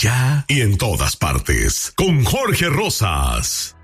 allá y en todas partes. Con Jorge Rosas.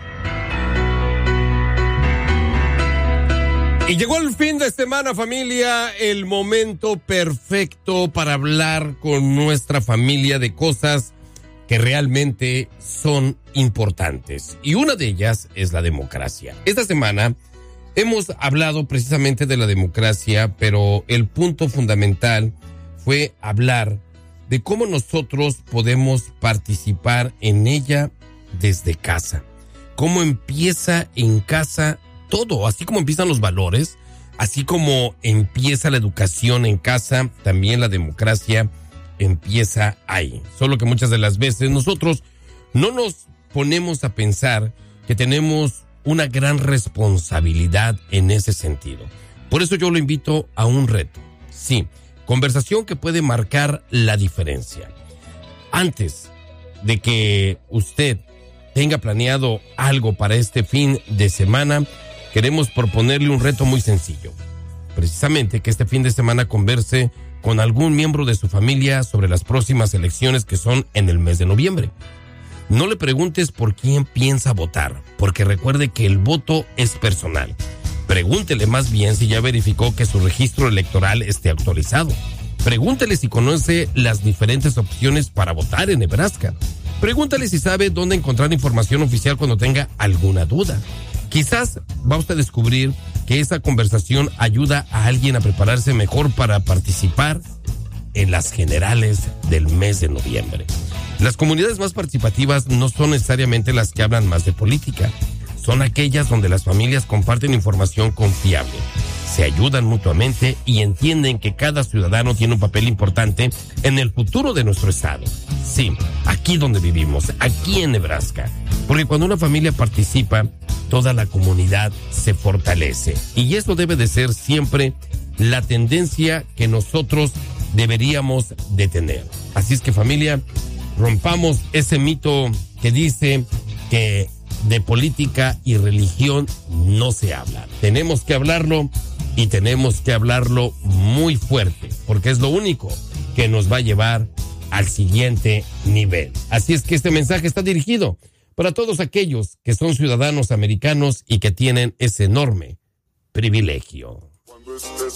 Y llegó el fin de semana, familia, el momento perfecto para hablar con nuestra familia de cosas que realmente son importantes. Y una de ellas es la democracia. Esta semana hemos hablado precisamente de la democracia, pero el punto fundamental fue hablar de cómo nosotros podemos participar en ella desde casa. Cómo empieza en casa todo, así como empiezan los valores, así como empieza la educación en casa, también la democracia empieza ahí. Solo que muchas de las veces nosotros no nos ponemos a pensar que tenemos una gran responsabilidad en ese sentido. Por eso yo lo invito a un reto. Sí, conversación que puede marcar la diferencia. Antes de que usted tenga planeado algo para este fin de semana, queremos proponerle un reto muy sencillo. Precisamente que este fin de semana converse con algún miembro de su familia sobre las próximas elecciones que son en el mes de noviembre. No le preguntes por quién piensa votar, porque recuerde que el voto es personal. Pregúntele más bien si ya verificó que su registro electoral esté actualizado. Pregúntele si conoce las diferentes opciones para votar en Nebraska. Pregúntale si sabe dónde encontrar información oficial cuando tenga alguna duda. Quizás va usted a descubrir que esa conversación ayuda a alguien a prepararse mejor para participar en las generales del mes de noviembre. Las comunidades más participativas no son necesariamente las que hablan más de política. Son aquellas donde las familias comparten información confiable, se ayudan mutuamente y entienden que cada ciudadano tiene un papel importante en el futuro de nuestro estado. Sí, aquí donde vivimos, aquí en Nebraska. Porque cuando una familia participa, toda la comunidad se fortalece. Y eso debe de ser siempre la tendencia que nosotros deberíamos de tener. Así es que, familia, rompamos ese mito que dice que de política y religión no se habla. Tenemos que hablarlo y tenemos que hablarlo muy fuerte, porque es lo único que nos va a llevar al siguiente nivel. Así es que este mensaje está dirigido para todos aquellos que son ciudadanos americanos y que tienen ese enorme privilegio. Cuando estés